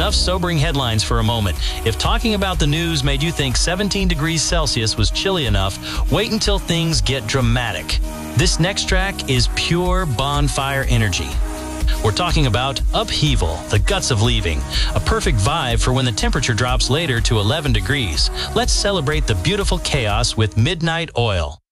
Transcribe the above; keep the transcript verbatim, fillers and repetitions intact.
enough sobering headlines for a moment. If talking about the news made you think seventeen degrees Celsius was chilly enough, wait until things get dramatic. This next track is pure bonfire energy. We're talking about Upheaval, the guts of leaving. A perfect vibe for when the temperature drops later to eleven degrees. Let's celebrate the beautiful chaos with Midnight Oil.